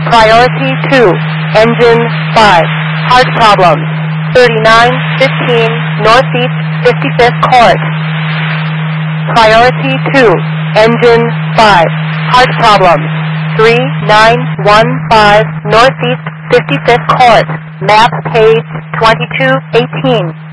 Priority 2, engine 5, heart problems, 3915 Northeast 55th Court. Priority 2, engine 5, heart problems, 3915 Northeast 55th Court, map page 2218.